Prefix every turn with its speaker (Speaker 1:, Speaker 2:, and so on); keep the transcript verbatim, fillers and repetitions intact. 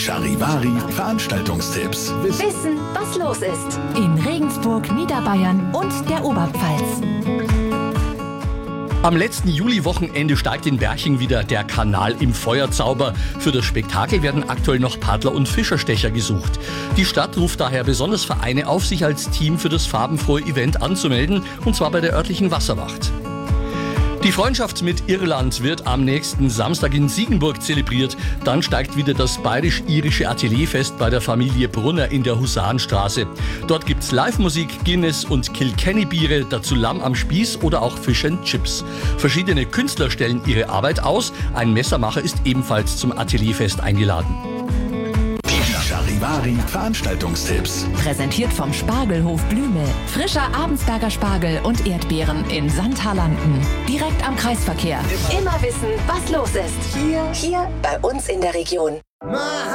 Speaker 1: Charivari Veranstaltungstipps.
Speaker 2: Wissen, was los ist.
Speaker 3: In Regensburg, Niederbayern und der Oberpfalz.
Speaker 4: Am letzten Juli-Wochenende steigt in Berching wieder der Kanal im Feuerzauber. Für das Spektakel werden aktuell noch Paddler und Fischerstecher gesucht. Die Stadt ruft daher besonders Vereine auf, sich als Team für das farbenfrohe Event anzumelden, und zwar bei der örtlichen Wasserwacht. Die Freundschaft mit Irland wird am nächsten Samstag in Siegenburg zelebriert. Dann steigt wieder das bayerisch-irische Atelierfest bei der Familie Brunner in der Husarenstraße. Dort gibt's Live-Musik, Guinness und Kilkenny-Biere, dazu Lamm am Spieß oder auch Fish and Chips. Verschiedene Künstler stellen ihre Arbeit aus. Ein Messermacher ist ebenfalls zum Atelierfest eingeladen.
Speaker 1: Charivari Veranstaltungstipps.
Speaker 3: Präsentiert vom Spargelhof Blüme. Frischer Abensberger Spargel und Erdbeeren in Sandhalanden. Direkt am Kreisverkehr.
Speaker 2: Immer wissen, was los ist. Hier, hier bei uns in der Region.